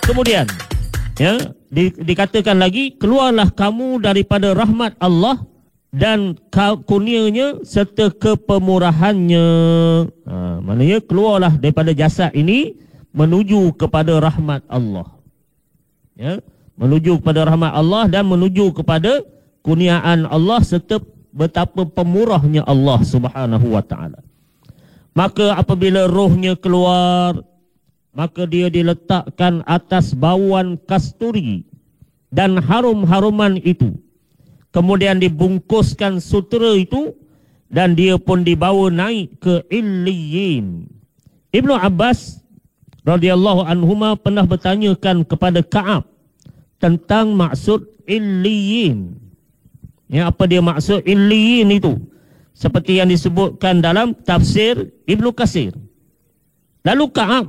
Kemudian dikatakan lagi, keluarlah kamu daripada rahmat Allah dan kurnianya serta kepemurahannya. Maknanya keluarlah daripada jasad ini menuju kepada rahmat Allah. Menuju kepada rahmat Allah dan menuju kepada kurniaan Allah serta betapa pemurahnya Allah Subhanahu wa taala. Maka apabila rohnya keluar, maka dia diletakkan atas bauan kasturi dan harum-haruman itu. Kemudian dibungkuskan sutera itu dan dia pun dibawa naik ke Illiyin. Ibnu Abbas radhiyallahu anhuma pernah bertanyakan kepada Ka'ab tentang maksud Illiyin. Apa dia maksud Illiyin itu? Seperti yang disebutkan dalam tafsir Ibnu Katsir. Lalu Ka'ab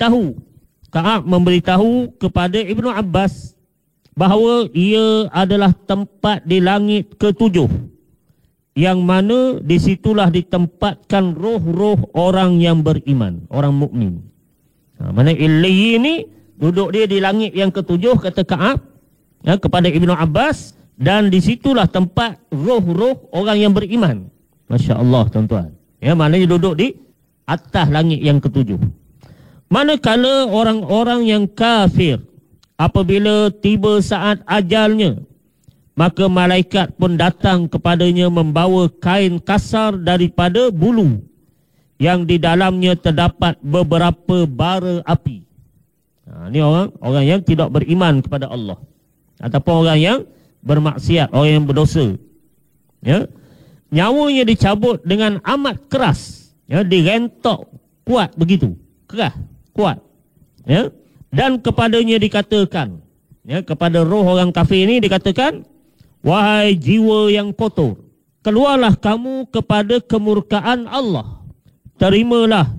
memberitahu kepada Ibnu Abbas bahawa ia adalah tempat di langit ketujuh, yang mana disitulah ditempatkan roh-roh orang yang beriman, orang mukmin. Mana Illiyin ni duduk dia di langit yang ketujuh, kata Ka'ab kepada Ibnu Abbas, dan disitulah tempat roh-roh orang yang beriman. Masya Allah tuan-tuan. Maknanya duduk di atas langit yang ketujuh. Manakala orang-orang yang kafir, apabila tiba saat ajalnya, maka malaikat pun datang kepadanya membawa kain kasar daripada bulu yang di dalamnya terdapat beberapa bara api. Ini orang yang tidak beriman kepada Allah, ataupun orang yang bermaksiat, orang yang berdosa. Nyawanya dicabut dengan amat keras, direntok kuat begitu, keras, kuat. Dan kepadanya dikatakan, kepada roh orang kafir ini dikatakan, wahai jiwa yang kotor, keluarlah kamu kepada kemurkaan Allah. Terimalah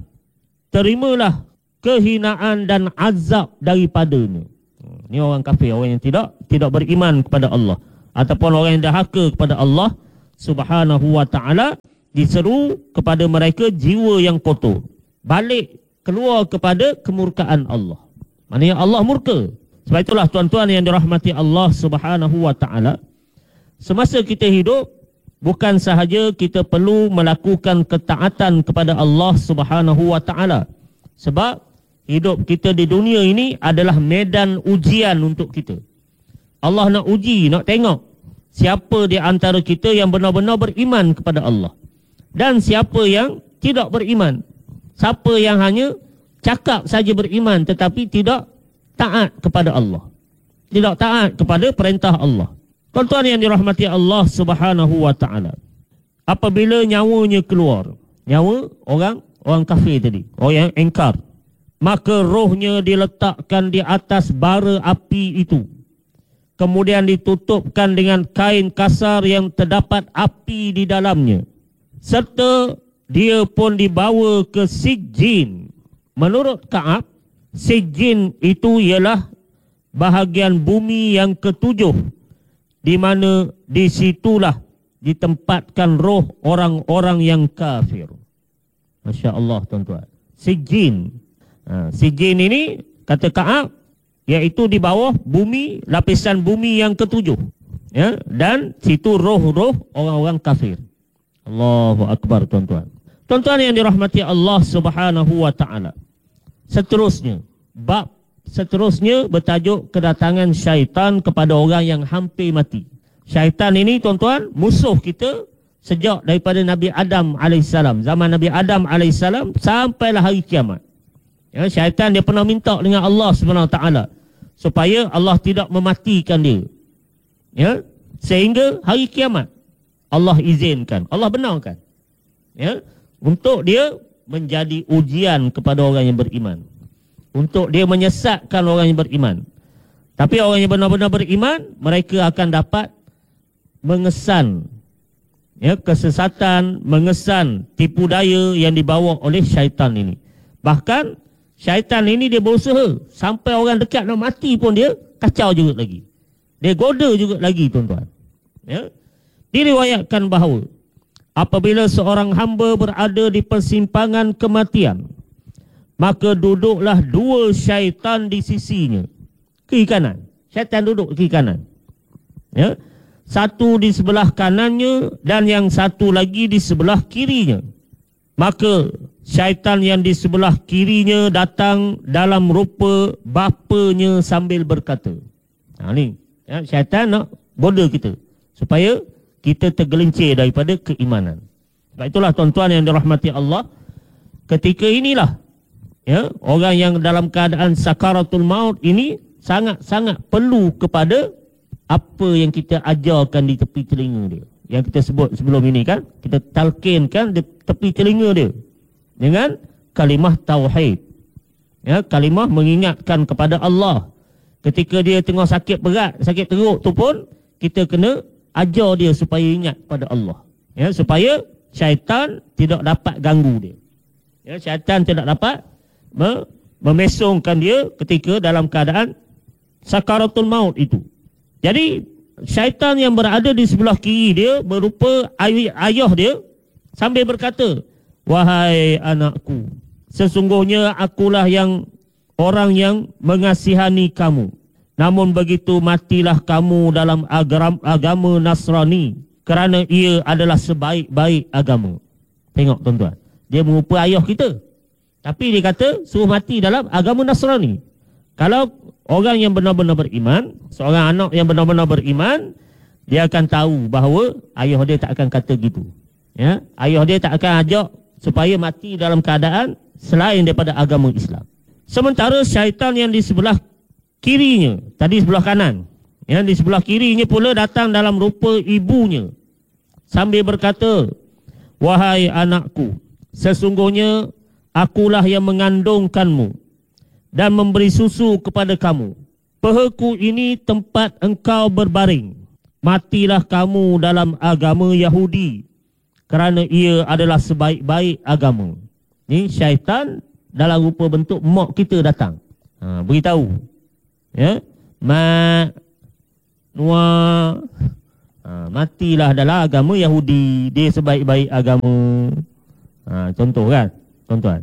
kehinaan dan azab daripadanya. Ini orang kafir, orang yang tidak beriman kepada Allah, ataupun orang yang dahaka kepada Allah Subhanahu wa ta'ala, diseru kepada mereka jiwa yang kotor, balik keluar kepada kemurkaan Allah. Maknanya Allah murka. Sebab itulah tuan-tuan yang dirahmati Allah Subhanahu wa ta'ala, semasa kita hidup, bukan sahaja kita perlu melakukan ketaatan kepada Allah Subhanahu wa ta'ala, sebab hidup kita di dunia ini adalah medan ujian untuk kita. Allah nak uji, nak tengok siapa di antara kita yang benar-benar beriman kepada Allah dan siapa yang tidak beriman. Siapa yang hanya cakap saja beriman tetapi tidak taat kepada Allah, tidak taat kepada perintah Allah. Tuan-tuan yang dirahmati Allah Subhanahu wa ta'ala, apabila nyawanya keluar, nyawa orang kafir tadi, orang yang engkar, maka rohnya diletakkan di atas bara api itu, kemudian ditutupkan dengan kain kasar yang terdapat api di dalamnya, serta dia pun dibawa ke Sijjin. Menurut Ka'ab, Sijjin itu ialah bahagian bumi yang ketujuh, di mana disitulah ditempatkan roh orang-orang yang kafir. Masya Allah tuan-tuan. Sijjin. Sijjin ini, kata Ka'ab, iaitu di bawah bumi, lapisan bumi yang ketujuh. Dan situ roh-roh orang-orang kafir. Allahu Akbar tuan-tuan. Tuan-tuan yang dirahmati Allah Subhanahu wa ta'ala. Bab seterusnya bertajuk kedatangan syaitan kepada orang yang hampir mati. Syaitan ini tuan-tuan, musuh kita sejak daripada Nabi Adam AS. Zaman Nabi Adam AS sampailah hari kiamat. Syaitan dia pernah minta dengan Allah SWT supaya Allah tidak mematikan dia. Sehingga hari kiamat Allah izinkan, Allah benarkan. Untuk dia menjadi ujian kepada orang yang beriman, untuk dia menyesatkan orang yang beriman. Tapi orang yang benar-benar beriman, mereka akan dapat mengesan kesesatan, mengesan tipu daya yang dibawa oleh syaitan ini. Bahkan syaitan ini dia berusaha sampai orang dekat nak mati pun dia kacau juga lagi, dia goda juga lagi tuan-tuan. Diriwayatkan bahawa apabila seorang hamba berada di persimpangan kematian, maka duduklah dua syaitan di sisinya. kiri kanan. Syaitan duduk kiri kanan. Ya. Satu di sebelah kanannya dan yang satu lagi di sebelah kirinya. Maka syaitan yang di sebelah kirinya datang dalam rupa bapanya sambil berkata. Ni, ya, syaitan nak bodoh kita supaya kita tergelincir daripada keimanan. Sebab itulah tuan-tuan yang dirahmati Allah, ketika inilah ya, orang yang dalam keadaan sakaratul maut ini sangat-sangat perlu kepada apa yang kita ajarkan di tepi telinga dia. Yang kita sebut sebelum ini kan, kita talqinkan di tepi telinga dia dengan kalimah tauhid. Ya, kalimah mengingatkan kepada Allah. Ketika dia tengah sakit berat, sakit teruk tu pun kita kena ajar dia supaya ingat pada Allah. Ya, supaya syaitan tidak dapat ganggu dia. Ya, syaitan tidak dapat memesongkan dia ketika dalam keadaan sakaratul maut itu. Jadi syaitan yang berada di sebelah kiri dia berupa ayah dia sambil berkata, wahai anakku, sesungguhnya akulah yang orang yang mengasihani kamu. Namun begitu matilah kamu dalam agama Nasrani, kerana ia adalah sebaik-baik agama. Tengok tuan-tuan, dia berupa ayah kita, tapi dia kata suruh mati dalam agama Nasrani. Kalau orang yang benar-benar beriman, seorang anak yang benar-benar beriman, dia akan tahu bahawa ayah dia tak akan kata gitu. Ya, ayah dia tak akan ajak supaya mati dalam keadaan selain daripada agama Islam. Sementara syaitan yang di sebelah kirinya, tadi sebelah kanan, yang di sebelah kirinya pula datang dalam rupa ibunya sambil berkata, wahai anakku, sesungguhnya akulah yang mengandungkanmu dan memberi susu kepada kamu. Pahaku ini tempat engkau berbaring. Matilah kamu dalam agama Yahudi, kerana ia adalah sebaik-baik agama. Ni syaitan dalam rupa bentuk mak kita datang. Beritahu. Ya, matilah dalam agama Yahudi, dia sebaik-baik agama. Contoh kan, tuan-tuan.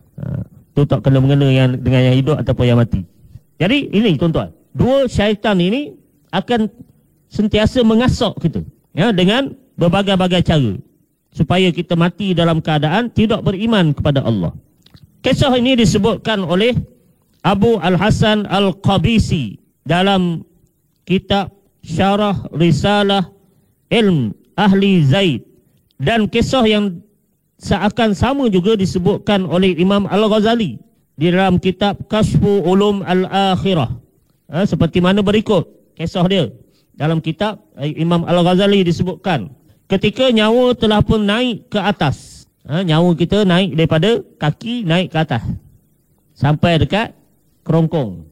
Tu tak kena mengena dengan yang hidup ataupun yang mati. Jadi ini tuan-tuan, dua syaitan ini akan sentiasa mengasok kita, ya, dengan berbagai-bagai cara supaya kita mati dalam keadaan tidak beriman kepada Allah. Kisah ini disebutkan oleh Abu Al-Hasan Al-Qabisi dalam kitab Syarah Risalah Ilm Ahli Zaid, dan kisah yang seakan sama juga disebutkan oleh Imam Al-Ghazali di dalam kitab Kashfu Ulum Al-Akhirah. Seperti mana berikut kisah dia dalam kitab Imam Al-Ghazali disebutkan, ketika nyawa telah pun naik ke atas. Nyawa kita naik daripada kaki naik ke atas sampai dekat kerongkong.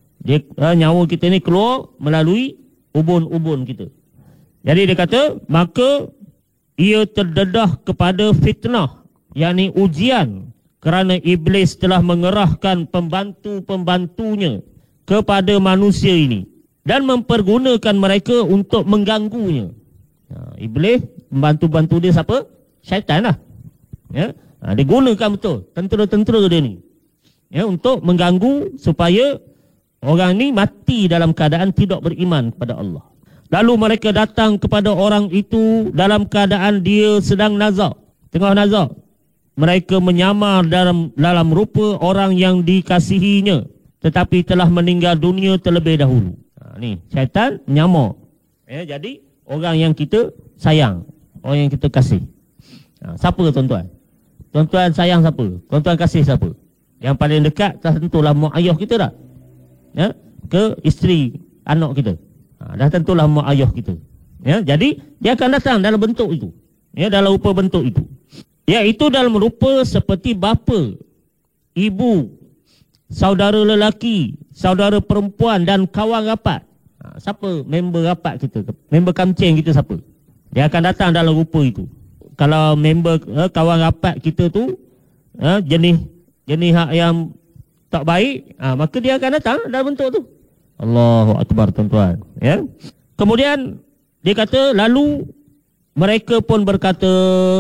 Nyawa kita ni keluar melalui ubun-ubun kita. Jadi dia kata, maka ia terdedah kepada fitnah, yakni ujian, kerana iblis telah mengerahkan pembantu-pembantunya kepada manusia ini dan mempergunakan mereka untuk mengganggunya. Iblis, pembantu-pembantu dia siapa? Syaitan lah. Ya? Dia gunakan betul tentera-tentera dia ni, ya, untuk mengganggu supaya orang ni mati dalam keadaan tidak beriman kepada Allah. Lalu mereka datang kepada orang itu dalam keadaan dia sedang nazak, tengah nazak. Mereka menyamar dalam rupa orang yang dikasihinya, tetapi telah meninggal dunia terlebih dahulu. Ni syaitan menyamar. Ya, jadi orang yang kita sayang, orang yang kita kasih. Siapa tuan-tuan? Tuan-tuan sayang siapa? Tuan-tuan kasih siapa? Yang paling dekat tentulah mak ayah kita dah. Ya, ke isteri anak kita. Dah tentulah mak ayah kita. Ya, jadi dia akan datang dalam bentuk itu. Ya, dalam rupa bentuk itu. Iaitu dalam rupa seperti bapa, ibu, saudara lelaki, saudara perempuan dan kawan rapat. Siapa member rapat kita? Member kamcing kita siapa? Dia akan datang dalam rupa itu. Kalau member kawan rapat kita tu jenis hak yang tak baik, maka dia akan datang dalam bentuk tu. Allahu Akbar tuan-tuan. Ya. Kemudian dia kata, lalu mereka pun berkata,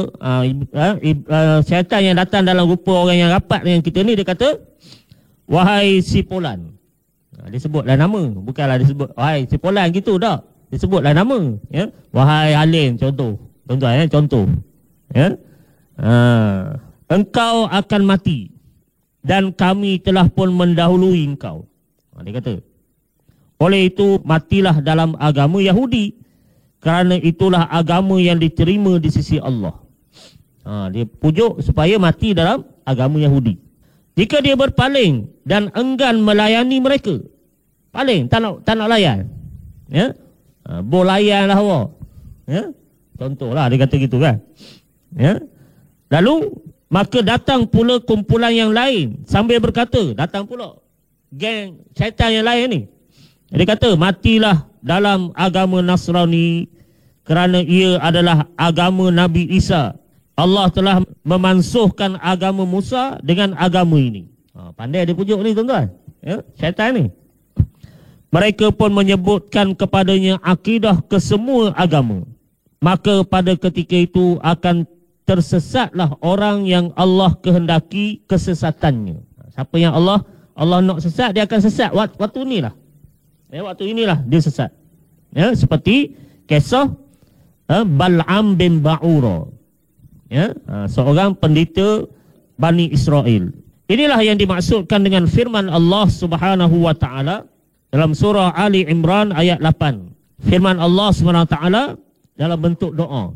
syaitan yang datang dalam rupa orang yang rapat dengan kita ni, dia kata, wahai si Fulan. Disebutlah nama, bukanlah disebut wahai si Polan gitu tak. Disebutlah nama, ya. Wahai Halim, contoh. Tuan-tuan, contoh. Ya. Engkau akan mati dan kami telah pun mendahului engkau. Dia kata. Oleh itu matilah dalam agama Yahudi, kerana itulah agama yang diterima di sisi Allah. Dia pujuk supaya mati dalam agama Yahudi. Jika dia berpaling dan enggan melayani mereka, paling tak nak layan, ya, layanlah awak, ya, contohlah dia kata gitu kan, ya. Lalu maka datang pula kumpulan yang lain sambil berkata, datang pula geng syaitan yang lain ni, dia kata matilah dalam agama Nasrani, kerana ia adalah agama Nabi Isa. Allah telah memansuhkan agama Musa dengan agama ini. Pandai dia pujuk ni tuan-tuan, ya, syaitan ni. Mereka pun menyebutkan kepadanya akidah kesemua agama. Maka pada ketika itu akan tersesatlah orang yang Allah kehendaki kesesatannya. Siapa yang Allah nak sesat, dia akan sesat waktu inilah. Ya, waktu inilah dia sesat. Ya, seperti kisah Bal'am bin Ba'ura. Ya, seorang pendeta Bani Israel. Inilah yang dimaksudkan dengan firman Allah Subhanahu wa taala dalam surah Ali Imran ayat 8. Firman Allah Subhanahu wa taala dalam bentuk doa.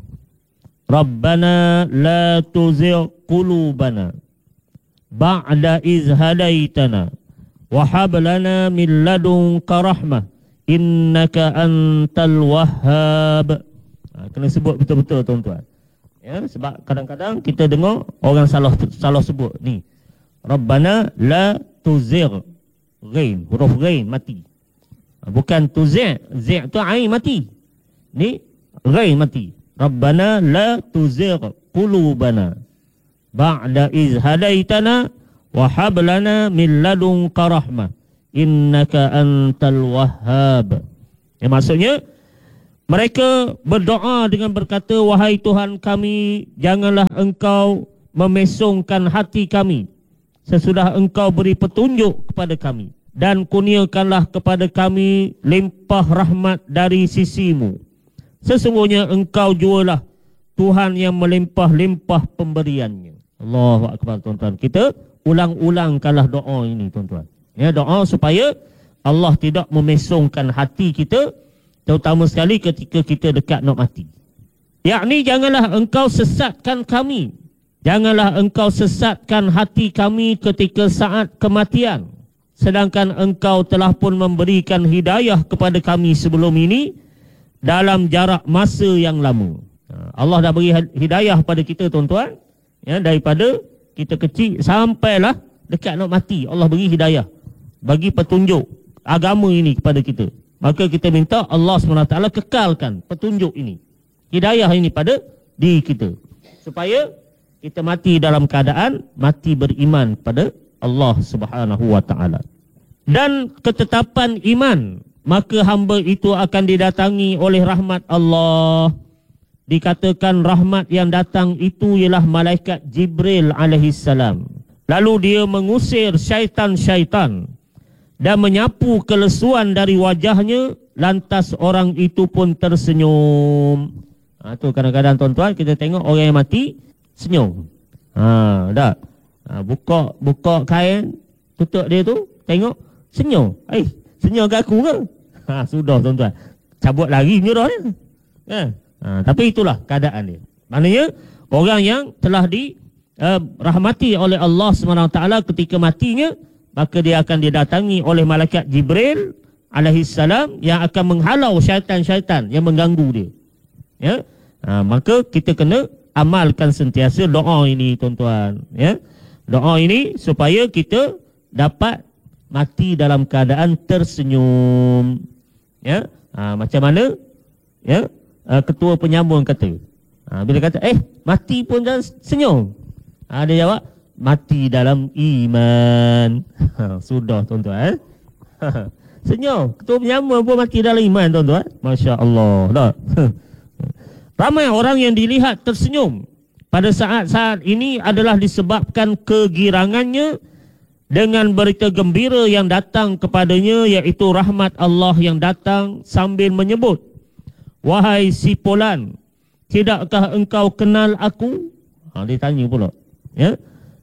Rabbana la tuzigh qulubana ba'da iz hadaitana wa hab lana min ladunka rahmah innaka antal wahhab. Kena sebut betul-betul tuan-tuan. Ya, sebab kadang-kadang kita dengar orang salah sebut ni. Rabbana la tuzigh, ghain, huruf ghain mati. Bukan tuzigh, zi' tu ain mati. Ni ghain mati. Rabbana la tuzigh qulubana ba'da iz hadaitana wa hab lana min ladunka rahmah innaka antal wahhab. Maksudnya mereka berdoa dengan berkata, wahai Tuhan kami, janganlah engkau memesongkan hati kami sesudah engkau beri petunjuk kepada kami, dan kurniakanlah kepada kami limpah rahmat dari sisimu. Sesungguhnya engkau jualah Tuhan yang melimpah-limpah pemberiannya. Allahu Akbar tuan-tuan. Kita ulang-ulangkanlah doa ini tuan-tuan. Ya, doa supaya Allah tidak memesongkan hati kita, terutama sekali ketika kita dekat nak mati. Yakni janganlah engkau sesatkan kami, janganlah engkau sesatkan hati kami ketika saat kematian, sedangkan engkau telah pun memberikan hidayah kepada kami sebelum ini dalam jarak masa yang lama. Allah dah beri hidayah pada kita tuan-tuan, ya, daripada kita kecil sampailah dekat nak mati. Allah beri hidayah, bagi petunjuk agama ini kepada kita. Maka kita minta Allah SWT kekalkan petunjuk ini, hidayah ini pada diri kita, supaya kita mati dalam keadaan mati beriman pada Allah SWT. Dan ketetapan iman, maka hamba itu akan didatangi oleh rahmat Allah. Dikatakan rahmat yang datang itu ialah malaikat Jibril alaihissalam. Lalu dia mengusir syaitan-syaitan dan menyapu kelesuan dari wajahnya, lantas orang itu pun tersenyum. Tu kadang-kadang tuan-tuan kita tengok orang yang mati senyum. Dah. Buka kain, tutup dia tu, tengok senyum. Senyum ke aku ke? Sudah tuan-tuan. Cabut lari menyerah dia. Tapi itulah keadaan dia. Maknanya orang yang telah dirahmati oleh Allah SWT ketika matinya, maka dia akan didatangi oleh malaikat Jibril alaihissalam yang akan menghalau syaitan-syaitan yang mengganggu dia. Ya, maka kita kena amalkan sentiasa doa ini tuan-tuan. Ya, doa ini supaya kita dapat mati dalam keadaan tersenyum. Ya, macam mana? Ya, ketua penyambung kata, bila kata mati pun jangan senyum. Dia jawab, mati dalam iman. Sudah tuan-tuan. Senyum. Ketua penyambung pun mati dalam iman tuan-tuan. Masya Allah. Ramai orang yang dilihat tersenyum pada saat-saat ini adalah disebabkan kegirangannya dengan berita gembira yang datang kepadanya, iaitu rahmat Allah yang datang, sambil menyebut, wahai si Fulan, tidakkah engkau kenal aku? Dia tanya pula. Ya?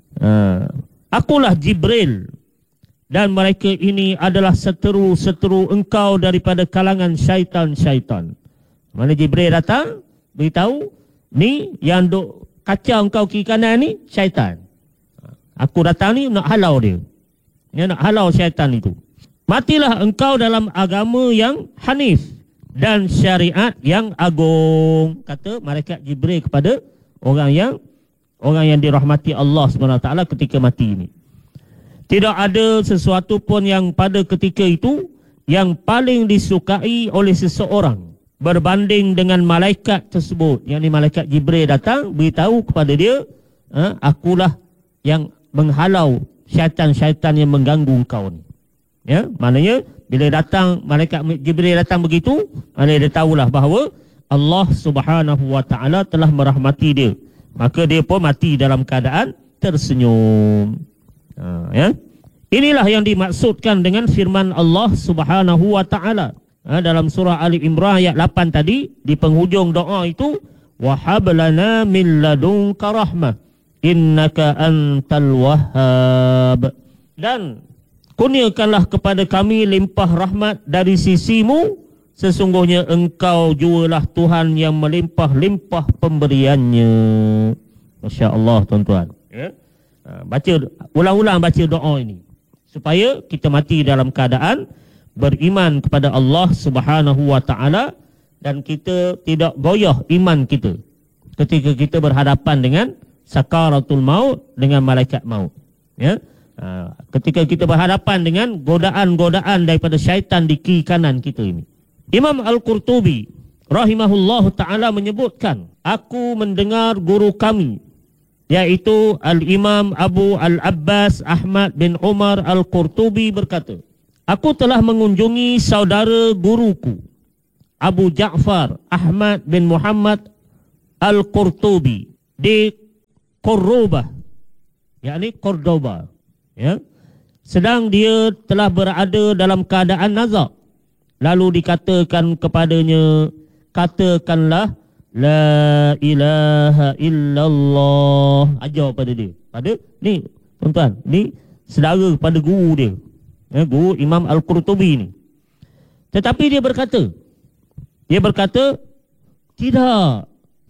Akulah Jibril, dan mereka ini adalah seteru-seteru engkau daripada kalangan syaitan-syaitan. Mana Jibril datang, beritahu, ni yang duk kacau engkau kiri kanan ni syaitan. Aku datang ni nak halau dia. Nak halau syaitan itu. Matilah engkau dalam agama yang hanif dan syariat yang agung. Kata malaikat Jibril kepada orang yang dirahmati Allah SWT ketika mati ini. Tidak ada sesuatu pun yang pada ketika itu yang paling disukai oleh seseorang berbanding dengan malaikat tersebut. Yang ni malaikat Jibril datang beritahu kepada dia, akulah yang menghalau syaitan-syaitan yang mengganggu engkau ni. Ya, maknanya bila datang malaikat Jibril datang begitu, maknanya dia tahulah bahawa Allah Subhanahu wa taala telah merahmati dia. Maka dia pun mati dalam keadaan tersenyum. Ya. Inilah yang dimaksudkan dengan firman Allah Subhanahu wa taala dalam surah Ali Imran ayat 8 tadi, di penghujung doa itu, wa hablana min ladunka rahmah innaka antal wahhab, dan kurniakanlah kepada kami limpah rahmat dari sisimu, sesungguhnya engkau jualah Tuhan yang melimpah-limpah pemberiannya. Masya Allah tuan-tuan. Ya? Baca, ulang-ulang baca doa ini supaya kita mati dalam keadaan beriman kepada Allah Subhanahu wa taala, dan kita tidak goyah iman kita ketika kita berhadapan dengan sakaratul maut, dengan malaikat maut. Ya? Ketika kita berhadapan dengan godaan-godaan daripada syaitan di kiri kanan kita ini. Imam Al-Qurtubi rahimahullahu ta'ala menyebutkan, aku mendengar guru kami, iaitu Al-Imam Abu Al-Abbas Ahmad bin Umar Al-Qurtubi berkata, aku telah mengunjungi saudara guruku Abu Ja'far Ahmad bin Muhammad Al-Qurtubi di Cordoba, yakni Cordoba, ya. Sedang dia telah berada dalam keadaan nazak. Lalu dikatakan kepadanya, katakanlah la ilaha illallah. Ajar pada dia. Pada ni tuan-tuan, ni saudara pada guru dia, ya, guru Imam Al-Qurtubi ni. Tetapi dia berkata, tidak.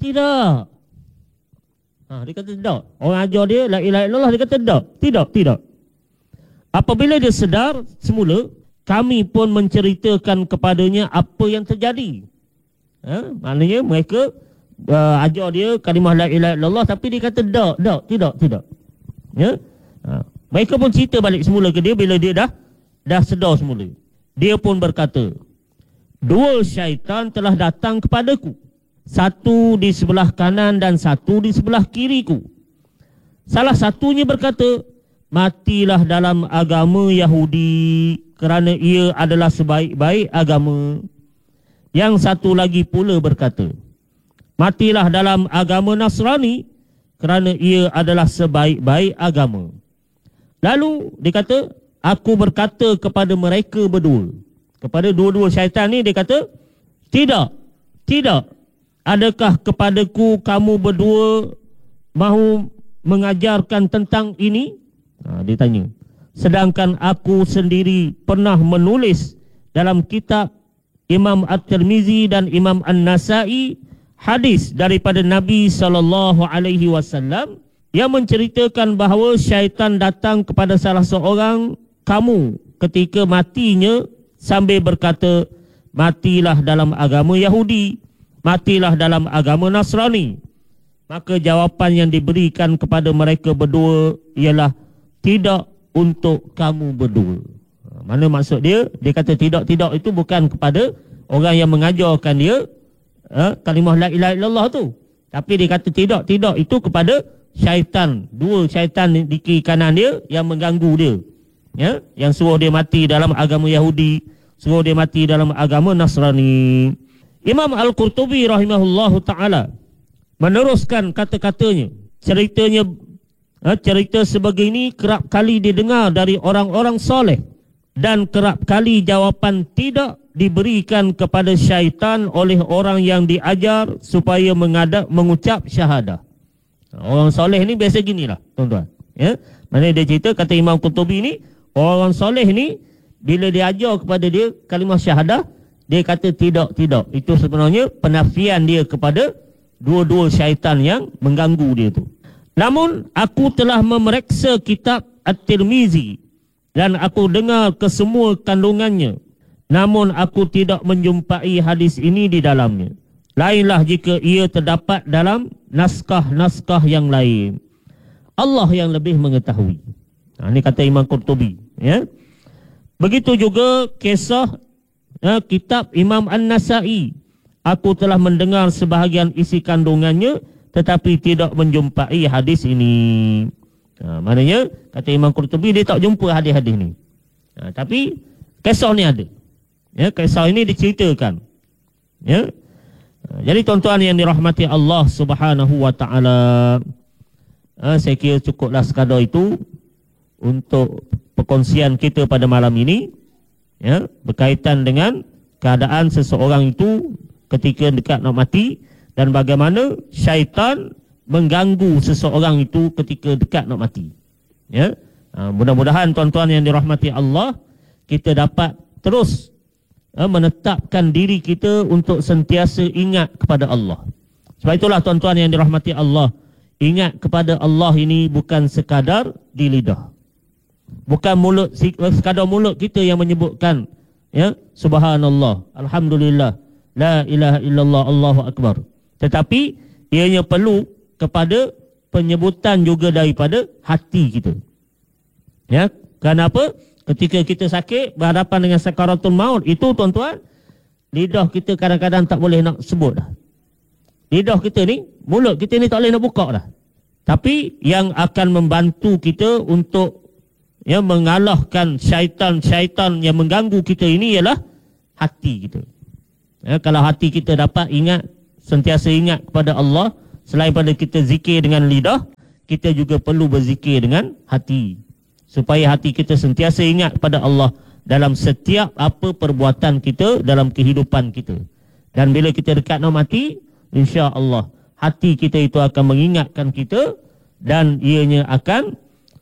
Dia kata tidak. Orang ajar dia la ilaha illallah, dia kata tidak. Apabila dia sedar semula, kami pun menceritakan kepadanya apa yang terjadi. Maknanya mereka ajar dia kalimah la ilaha illallah, tapi dia kata tidak. Ya? Mereka pun cerita balik semula ke dia bila dia dah sedar semula. Dia pun berkata, dua syaitan telah datang kepadaku, satu di sebelah kanan dan satu di sebelah kiriku. Salah satunya berkata, matilah dalam agama Yahudi kerana ia adalah sebaik-baik agama. Yang satu lagi pula berkata, matilah dalam agama Nasrani kerana ia adalah sebaik-baik agama. Lalu dia kata, aku berkata kepada mereka berdua, kepada dua-dua syaitan ni, dia kata, tidak. Adakah kepadaku kamu berdua mahu mengajarkan tentang ini? Dia tanya. Sedangkan aku sendiri pernah menulis dalam kitab Imam At-Tirmizi dan Imam An-Nasai hadis daripada Nabi SAW yang menceritakan bahawa syaitan datang kepada salah seorang kamu ketika matinya sambil berkata, matilah dalam agama Yahudi, matilah dalam agama Nasrani. Maka jawapan yang diberikan kepada mereka berdua ialah, tidak untuk kamu berdua. Mana maksud dia? Dia kata tidak itu bukan kepada orang yang mengajarkan dia kalimah la ilaha illallah tu. Tapi dia kata tidak itu kepada syaitan. Dua syaitan di kiri kanan dia yang mengganggu dia. Ya, yang suruh dia mati dalam agama Yahudi, suruh dia mati dalam agama Nasrani. Imam Al-Qurtubi rahimahullahu ta'ala meneruskan kata-katanya, ceritanya Cerita sebegini kerap kali didengar dari orang-orang soleh dan kerap kali jawapan tidak diberikan kepada syaitan oleh orang yang diajar supaya mengucap syahadah. Orang soleh ni biasa ginilah, tuan-tuan. Ya, mana dia cerita, kata Imam Qurtubi ni, orang soleh ni bila diajar kepada dia kalimah syahadah, dia kata tidak. Itu sebenarnya penafian dia kepada dua-dua syaitan yang mengganggu dia tu. Namun aku telah memeriksa kitab At-Tirmizi dan aku dengar kesemua kandungannya. Namun aku tidak menjumpai hadis ini di dalamnya. Lainlah jika ia terdapat dalam naskah-naskah yang lain. Allah yang lebih mengetahui. Ini kata Imam Qurtubi. Ya. Begitu juga kisah kitab Imam An-Nasai. Aku telah mendengar sebahagian isi kandungannya tetapi tidak menjumpai hadis ini. Maknanya kata Imam Qurtubi dia tak jumpa hadis-hadis ni. Tapi kisah ni ada. Ya, kisah ini diceritakan. Ya. Jadi tuan-tuan yang dirahmati Allah Subhanahu wa taala, saya kira cukuplah sekadar itu untuk perkongsian kita pada malam ini, ya, berkaitan dengan keadaan seseorang itu ketika dekat nak mati dan bagaimana syaitan mengganggu seseorang itu ketika dekat nak mati. Ya. Mudah-mudahan tuan-tuan yang dirahmati Allah, kita dapat terus menetapkan diri kita untuk sentiasa ingat kepada Allah. Sebab itulah tuan-tuan yang dirahmati Allah, ingat kepada Allah ini bukan sekadar di lidah. Bukan sekadar mulut kita yang menyebutkan, ya, subhanallah, alhamdulillah, la ilaha illallah, Allahu akbar. Tetapi ianya perlu kepada penyebutan juga daripada hati kita. Ya, kenapa? Ketika kita sakit berhadapan dengan sakaratul maut itu, tuan-tuan, lidah kita kadang-kadang tak boleh nak sebut dah. Lidah kita ni, mulut kita ni tak boleh nak buka dah. Tapi yang akan membantu kita untuk, ya, mengalahkan syaitan-syaitan yang mengganggu kita ini ialah hati kita. Ya, kalau hati kita dapat ingat, sentiasa ingat kepada Allah, selain pada kita zikir dengan lidah, kita juga perlu berzikir dengan hati. Supaya hati kita sentiasa ingat kepada Allah dalam setiap apa perbuatan kita dalam kehidupan kita. Dan bila kita dekat nak mati, insya-Allah hati kita itu akan mengingatkan kita dan ianya akan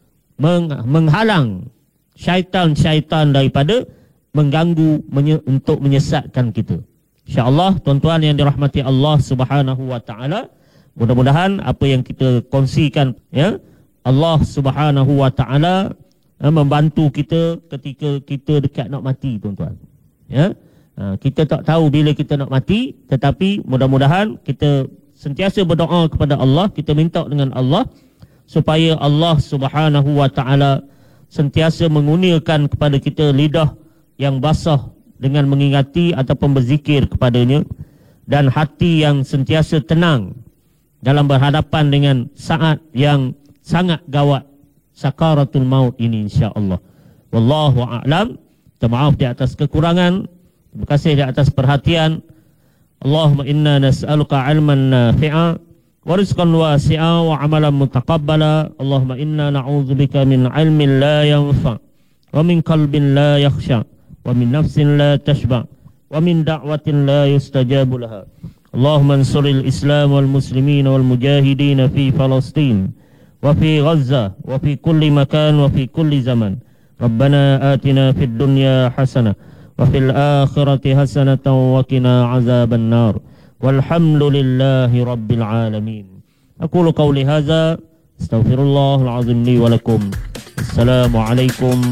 menghalang syaitan-syaitan daripada mengganggu untuk menyesatkan kita. InsyaAllah tuan-tuan yang dirahmati Allah Subhanahu wa taala, mudah-mudahan apa yang kita kongsikan, ya, Allah Subhanahu wa taala membantu kita ketika kita dekat nak mati, tuan-tuan. Ya. Kita tak tahu bila kita nak mati, tetapi mudah-mudahan kita sentiasa berdoa kepada Allah, kita minta dengan Allah supaya Allah Subhanahu wa taala sentiasa mengurniakan kepada kita lidah yang basah dengan mengingati ataupun berzikir kepadanya, dan hati yang sentiasa tenang dalam berhadapan dengan saat yang sangat gawat sakaratul maut ini, insya-Allah. Wallahu a'lam. Minta maaf di atas kekurangan, terima kasih di atas perhatian. Allahumma inna nas'aluka 'ilman nafi'a wa rizqan wasi'a wa 'amalan mutaqabbala. Allahumma inna na'udzubika min 'ilmin la yanfa' wa min qalbin la yakhsha' wa min nafsin la tashba' wa min da'watin la yustajabu laha. Allahumma ansuril Islam wal muslimin wal mujahidin fi Palestin wa fi Gaza wa fi kulli makan wa fi kulli zaman. Rabbana atina fid dunya hasanah wa fil akhirati hasanatan wa qina azaban nar. Walhamdulillahi rabbil alamin. Aqulu qawli hadza, astaghfirullahal azim li wa lakum. Assalamu alaikum